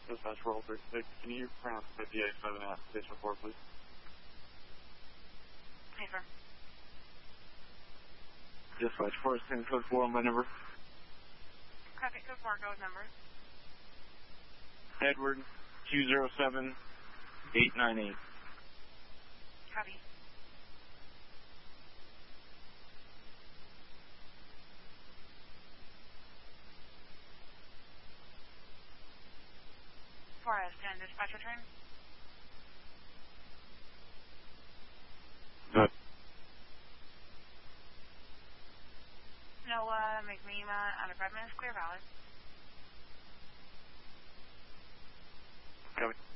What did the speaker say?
Dispatch Roll 36. Can you pronounce 58.7 at Station 4, please? Hey, sir. Dispatch 4, same code 4 on my number. Copy, code 4, go with number. Edward 207898. Copy. Flores 10, dispatch return. Good. Noah McNeema, under 5 minutes, clear valid. Copy.